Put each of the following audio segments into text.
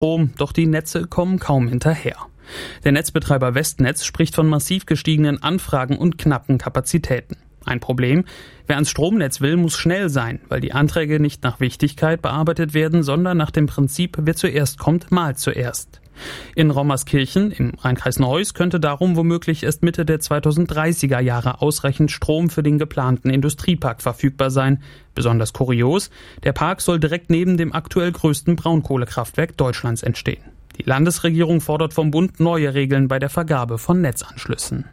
Strom, doch die Netze kommen kaum hinterher. Der Netzbetreiber Westnetz spricht von massiv gestiegenen Anfragen und knappen Kapazitäten. Ein Problem: Wer ans Stromnetz will, muss schnell sein, weil die Anträge nicht nach Wichtigkeit bearbeitet werden, sondern nach dem Prinzip, wer zuerst kommt, mahlt zuerst. In Rommerskirchen im Rheinkreis Neuss könnte darum womöglich erst Mitte der 2030er Jahre ausreichend Strom für den geplanten Industriepark verfügbar sein. Besonders kurios: Der Park soll direkt neben dem aktuell größten Braunkohlekraftwerk Deutschlands entstehen. Die Landesregierung fordert vom Bund neue Regeln bei der Vergabe von Netzanschlüssen.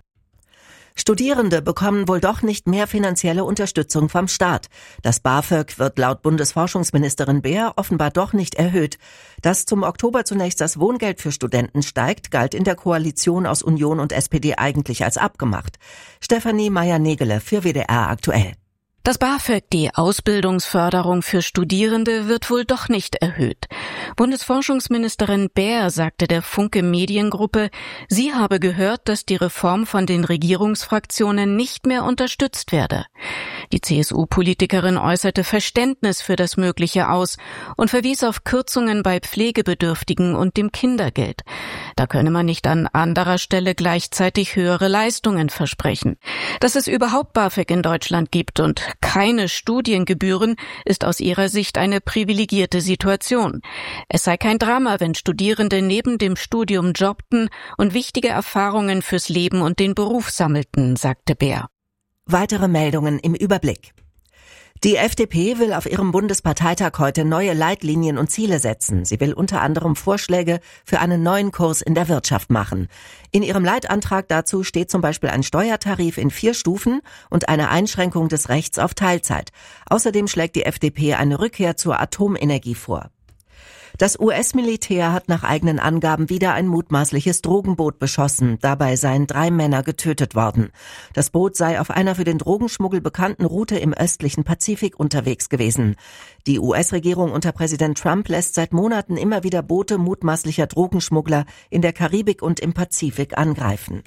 Studierende bekommen wohl doch nicht mehr finanzielle Unterstützung vom Staat. Das BAföG wird laut Bundesforschungsministerin Beer offenbar doch nicht erhöht. Dass zum Oktober zunächst das Wohngeld für Studenten steigt, galt in der Koalition aus Union und SPD eigentlich als abgemacht. Stefanie Meyer-Negele für WDR aktuell. Das BAföG, die Ausbildungsförderung für Studierende, wird wohl doch nicht erhöht. Bundesforschungsministerin Beer sagte der Funke Mediengruppe, sie habe gehört, dass die Reform von den Regierungsfraktionen nicht mehr unterstützt werde. Die CSU-Politikerin äußerte Verständnis für das Mögliche aus und verwies auf Kürzungen bei Pflegebedürftigen und dem Kindergeld. Da könne man nicht an anderer Stelle gleichzeitig höhere Leistungen versprechen. Dass es überhaupt BAföG in Deutschland gibt und keine Studiengebühren, ist aus ihrer Sicht eine privilegierte Situation. Es sei kein Drama, wenn Studierende neben dem Studium jobbten und wichtige Erfahrungen fürs Leben und den Beruf sammelten, sagte Beer. Weitere Meldungen im Überblick. Die FDP will auf ihrem Bundesparteitag heute neue Leitlinien und Ziele setzen. Sie will unter anderem Vorschläge für einen neuen Kurs in der Wirtschaft machen. In ihrem Leitantrag dazu steht zum Beispiel ein Steuertarif in 4 Stufen und eine Einschränkung des Rechts auf Teilzeit. Außerdem schlägt die FDP eine Rückkehr zur Atomenergie vor. Das US-Militär hat nach eigenen Angaben wieder ein mutmaßliches Drogenboot beschossen. Dabei seien 3 Männer getötet worden. Das Boot sei auf einer für den Drogenschmuggel bekannten Route im östlichen Pazifik unterwegs gewesen. Die US-Regierung unter Präsident Trump lässt seit Monaten immer wieder Boote mutmaßlicher Drogenschmuggler in der Karibik und im Pazifik angreifen.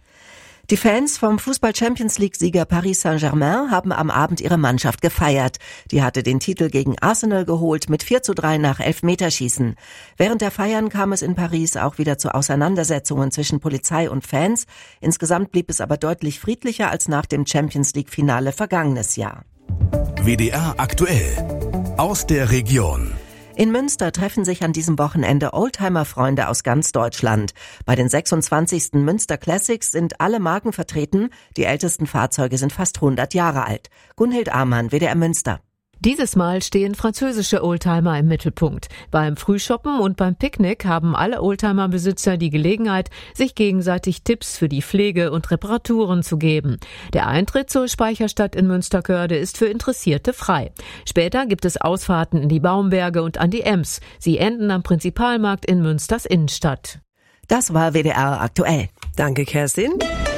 Die Fans vom Fußball-Champions-League-Sieger Paris Saint-Germain haben am Abend ihre Mannschaft gefeiert. Die hatte den Titel gegen Arsenal geholt mit 4:3 nach Elfmeterschießen. Während der Feiern kam es in Paris auch wieder zu Auseinandersetzungen zwischen Polizei und Fans. Insgesamt blieb es aber deutlich friedlicher als nach dem Champions-League-Finale vergangenes Jahr. WDR aktuell aus der Region. In Münster treffen sich an diesem Wochenende Oldtimer-Freunde aus ganz Deutschland. Bei den 26. Münster Classics sind alle Marken vertreten. Die ältesten Fahrzeuge sind fast 100 Jahre alt. Gunhild Amann, WDR Münster. Dieses Mal stehen französische Oldtimer im Mittelpunkt. Beim Frühshoppen und beim Picknick haben alle Oldtimer-Besitzer die Gelegenheit, sich gegenseitig Tipps für die Pflege und Reparaturen zu geben. Der Eintritt zur Speicherstadt in Münsterkörde ist für Interessierte frei. Später gibt es Ausfahrten in die Baumberge und an die Ems. Sie enden am Prinzipalmarkt in Münsters Innenstadt. Das war WDR aktuell. Danke, Kerstin.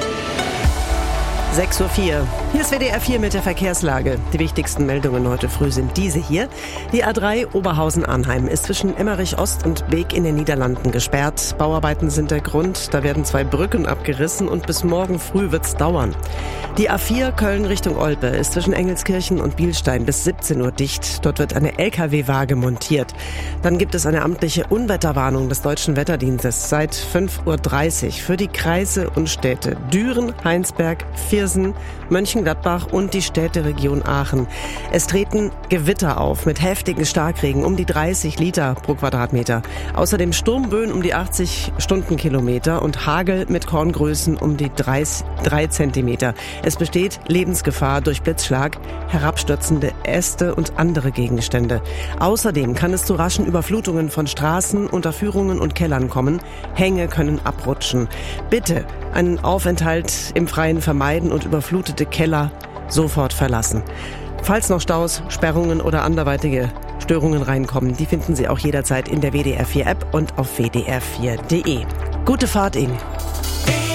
6:04 Uhr. Hier ist WDR 4 mit der Verkehrslage. Die wichtigsten Meldungen heute früh sind diese hier. Die A3 Oberhausen-Arnheim ist zwischen Emmerich-Ost und Beek in den Niederlanden gesperrt. Bauarbeiten sind der Grund. Da werden 2 Brücken abgerissen und bis morgen früh wird's dauern. Die A4 Köln Richtung Olpe ist zwischen Engelskirchen und Bielstein bis 17 Uhr dicht. Dort wird eine LKW-Waage montiert. Dann gibt es eine amtliche Unwetterwarnung des Deutschen Wetterdienstes seit 5:30 Uhr für die Kreise und Städte Düren, Heinsberg, Viersen, Mönchengladbach und die Städteregion Aachen. Es treten Gewitter auf mit heftigen Starkregen um die 30 Liter pro Quadratmeter. Außerdem Sturmböen um die 80 Stundenkilometer und Hagel mit Korngrößen um die 3 Zentimeter. Es besteht Lebensgefahr durch Blitzschlag, herabstürzende Äste und andere Gegenstände. Außerdem kann es zu raschen Überflutungen von Straßen, Unterführungen und Kellern kommen. Hänge können abrutschen. Bitte einen Aufenthalt im Freien vermeiden und überflutete Keller sofort verlassen. Falls noch Staus, Sperrungen oder anderweitige Störungen reinkommen, die finden Sie auch jederzeit in der WDR 4 App und auf wdr4.de. Gute Fahrt Ihnen.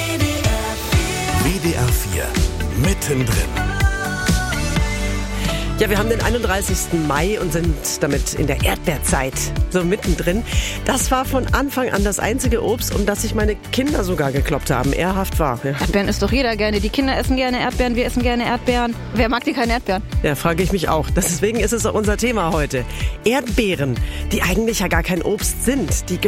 WDR 4 mittendrin. Ja, wir haben den 31. Mai und sind damit in der Erdbeerzeit, so mittendrin. Das war von Anfang an das einzige Obst, um das sich meine Kinder sogar gekloppt haben. Ehrhaft wahr. Ja. Erdbeeren isst doch jeder gerne. Die Kinder essen gerne Erdbeeren, wir essen gerne Erdbeeren. Wer mag denn keine Erdbeeren? Ja, frage ich mich auch. Deswegen ist es auch unser Thema heute. Erdbeeren, die eigentlich ja gar kein Obst sind. Die